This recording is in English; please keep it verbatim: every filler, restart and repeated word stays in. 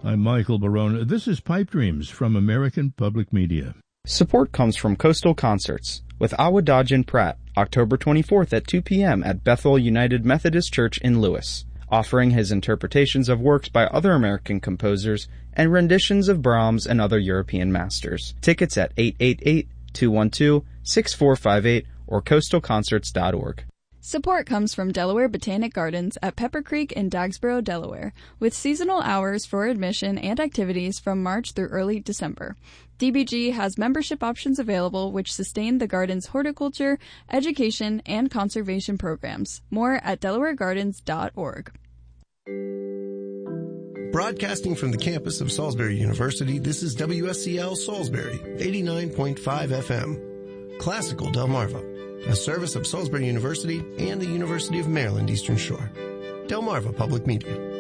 I'm Michael Barone. This is Pipe Dreams from American Public Media. Support comes from Coastal Concerts with Awadajin Pratt, October twenty-fourth at two p.m. at Bethel United Methodist Church in Lewis, offering his interpretations of works by other American composers and renditions of Brahms and other European masters. Tickets at eight eight eight, two one two, six four five eight or coastal concerts dot org. Support comes from Delaware Botanic Gardens at Pepper Creek in Dagsboro, Delaware, with seasonal hours for admission and activities from March through early December. D B G has membership options available which sustain the garden's horticulture, education, and conservation programs. More at delaware gardens dot org. Broadcasting from the campus of Salisbury University, this is W S C L Salisbury, eighty-nine point five F M. Classical Delmarva, a service of Salisbury University and the University of Maryland Eastern Shore. Delmarva Public Media.